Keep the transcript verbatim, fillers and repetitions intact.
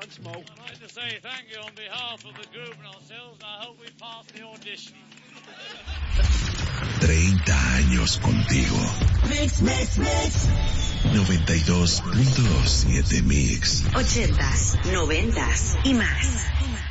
I'd like to say thank you on behalf of the group and ourselves, and I hope we pass the audition. treinta años contigo. Mix, mix, mix. noventa y dos punto siete Mix. Ochentas, noventas y más.